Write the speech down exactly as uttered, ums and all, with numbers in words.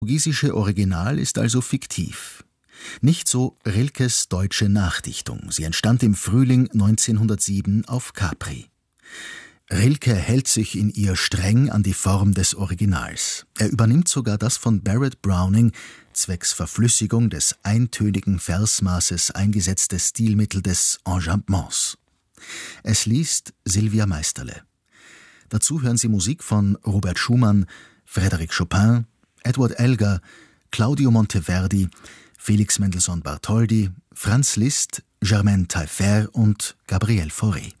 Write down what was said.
portugiesische Original ist also fiktiv. Nicht so Rilkes deutsche Nachdichtung. Sie entstand im Frühling neunzehnhundertsieben auf Capri. Rilke hält sich in ihr streng an die Form des Originals. Er übernimmt sogar das von Barrett Browning zwecks Verflüssigung des eintönigen Versmaßes eingesetzte Stilmittel des Enjambements. Es liest Sylvia Meisterle. Dazu hören Sie Musik von Robert Schumann, Frédéric Chopin, Edward Elgar, Claudio Monteverdi, Felix Mendelssohn Bartholdy, Franz Liszt, Germaine Taillefer und Gabriel Fauré.